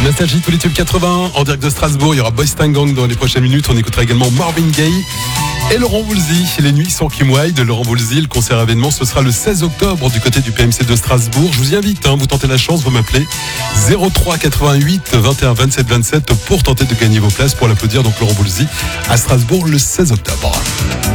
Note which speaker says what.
Speaker 1: Nostalgie, tous les tubes 80 en direct de Strasbourg. Il y aura Boys Gang dans les prochaines minutes. On écoutera également Marvin Gaye et Laurent Voulzy. Les nuits sans Kim Wilde. Laurent Voulzy, le concert événement, ce sera le 16 octobre du côté du PMC de Strasbourg. Je vous y invite, vous tentez la chance, vous m'appelez 03 88 21 27 27 pour tenter de gagner vos places pour l'applaudir. Donc Laurent Voulzy à Strasbourg le 16 octobre.